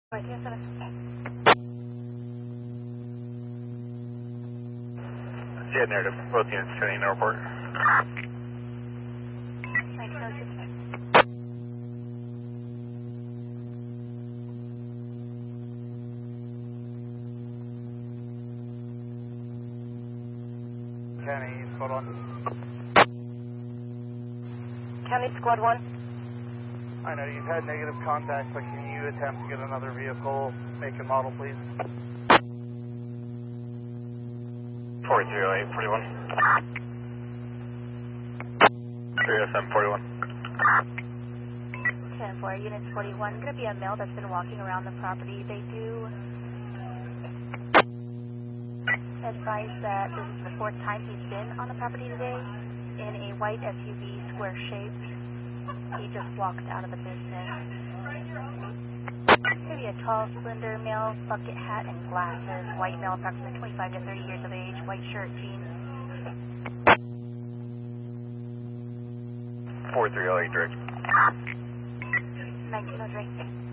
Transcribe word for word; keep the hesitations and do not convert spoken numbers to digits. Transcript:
Yeah, narrative. Both units turning to report. County Squad one. County Squad one. I know you've had negative contact, but can you attempt to get another vehicle, make and model, please? four zero eight forty-one. three oh seven forty-one. ten four, Unit forty-one. Going to be a male that's been walking around the property. They do advise that this is the fourth time he's been on the property today in a white S U V, square shaped. He just walked out of the business. Maybe a tall, slender male, bucket hat and glasses. White male, approximately twenty-five to thirty years of age. White shirt, jeans. four three oh eight direct. nineteen oh three.